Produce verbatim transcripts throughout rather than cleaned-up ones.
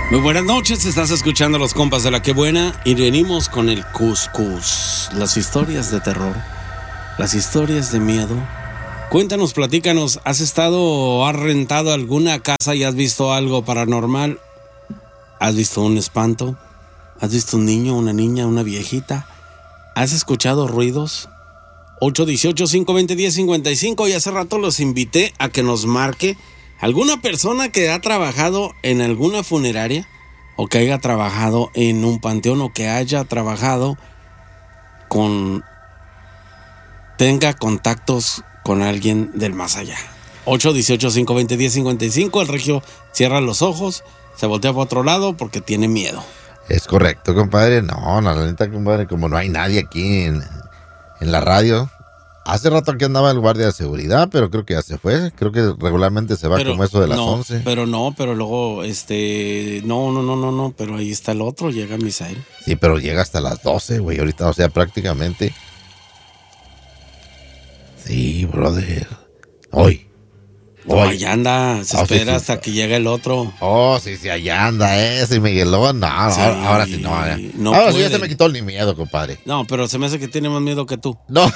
Muy buenas noches, estás escuchando Los Compas de la Que Buena y venimos con el Cuscús, las historias de terror, las historias de miedo. Cuéntanos, platícanos, ¿has estado o has rentado alguna casa y has visto algo paranormal? ¿Has visto un espanto? ¿Has visto un niño, una niña, una viejita? ¿Has escuchado ruidos? ocho uno ocho, cinco dos cero, uno cero cinco cinco y hace rato los invité a que nos marque alguna persona que ha trabajado en alguna funeraria o que haya trabajado en un panteón o que haya trabajado con... tenga contactos con alguien del más allá. ocho uno ocho, cinco dos cero, uno cero cinco cinco. El regio cierra los ojos, se voltea para otro lado porque tiene miedo. Es correcto, compadre. No, la neta, compadre, como no hay nadie aquí en, en la radio. Hace rato aquí andaba el guardia de seguridad, pero creo que ya se fue. Creo que regularmente se va pero, como eso de las no, once. Pero no, pero luego, este... No, no, no, no, no, pero ahí está el otro, llega Misael. Sí, pero llega hasta las doce, güey, ahorita, o sea, prácticamente... Sí, brother. Hoy. No, allá anda, se oh, espera sí, sí. hasta que llegue el otro. Oh, sí, sí, allá anda ese Miguelón. No, sí, ahora, ahora sí no. no ahora puede. Sí ya se me quitó ni miedo, compadre. No, pero se me hace que tiene más miedo que tú. No.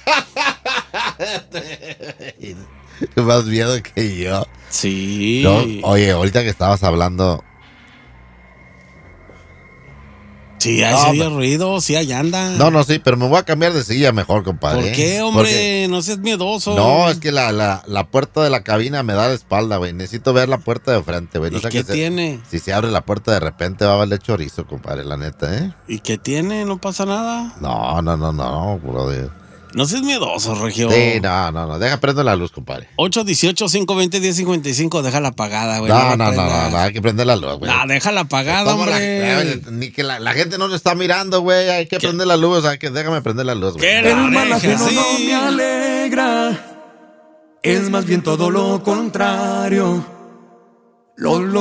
Más miedo que yo. Sí. No, oye, ahorita que estabas hablando. Sí, hay no, oye ruido, sí, allá anda. No, no, sí, pero me voy a cambiar de silla mejor, compadre. ¿Por qué, hombre? Porque... No seas miedoso. No, es que la, la, la puerta de la cabina me da de espalda, güey. Necesito ver la puerta de frente, güey. No ¿Y sé qué que tiene? Se, si se abre la puerta de repente va a valer chorizo, compadre, la neta, ¿eh? ¿Y qué tiene? ¿No pasa nada? No, no, no, no, brother. No seas miedoso, Regio. Sí, no, no, no. Deja prender la luz, compadre. ocho uno ocho, cinco dos cero, uno cero cinco cinco. Déjala apagada, güey. No, no, no, no, no, hay que prender la luz, güey. No, déjala apagada, hombre. La, ni que la, la gente no lo está mirando, güey. Hay que ¿Qué? prender la luz. Hay que, déjame prender la luz, güey. El mal ajeno sí. no me alegra. Es más bien todo lo contrario. Lo, lo